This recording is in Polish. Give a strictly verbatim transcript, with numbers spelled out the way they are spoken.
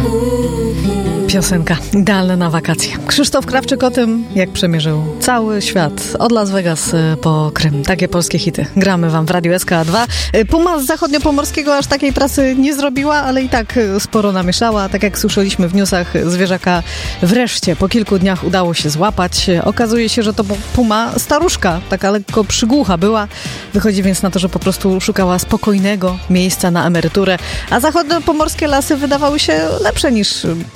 Piosenka idealna na wakacje. Krzysztof Krawczyk o tym, jak przemierzył cały świat. Od Las Vegas po Krym. Takie polskie hity. Gramy wam w Radiu S K A dwa. Puma z zachodniopomorskiego aż takiej pracy nie zrobiła, ale i tak sporo namieszała. Tak jak słyszeliśmy w newsach, zwierzaka wreszcie po kilku dniach udało się złapać. Okazuje się, że to puma staruszka, taka lekko przygłucha była. Wychodzi więc na to, że po prostu szukała spokojnego miejsca na emeryturę. A zachodniopomorskie lasy wydawały się lepsze niż